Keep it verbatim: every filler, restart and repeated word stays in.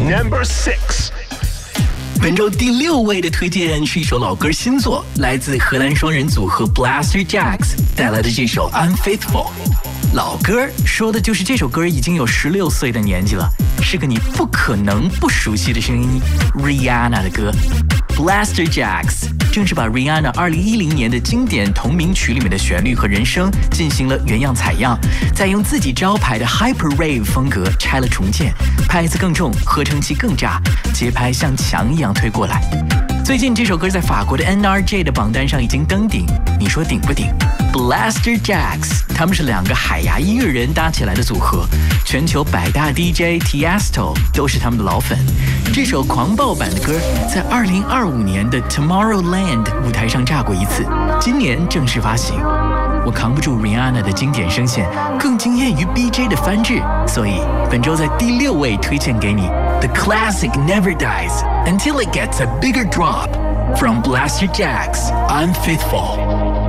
Number six。 本周第六位的推荐是一首老歌新作，来自荷兰双人组合 Blaster Jacks 带来的这首 Unfaithful。老歌说的就是这首歌已经有十六岁的年纪了，是个你不可能不熟悉的声音 Rihanna 的歌。Blaster Jacks 正是把 Rihanna 二零一零年的经典同名曲里面的旋律和人声进行了原样采样，再用自己招牌的 Hyper Rave 风格拆了重建，拍子更重，合成器更炸，节拍像墙一样推过来。最近这首歌在法国的 N R J 的榜单上已经登顶，你说顶不顶？ Blaster Jacks 他们是两个海牙音乐人搭起来的组合，全球百大 D J Tiesto 都是他们的老粉。这首狂暴版的歌在二零二五年的 Tomorrowland 舞台上炸过一次，今年正式发行。我扛不住 Rihanna 的经典声线，更惊艳于 B J 的翻制，所以本周在第六位推荐给你 The Classic Never Dies Until It Gets a Bigger Drop from Blaster Jacks Unfaithful。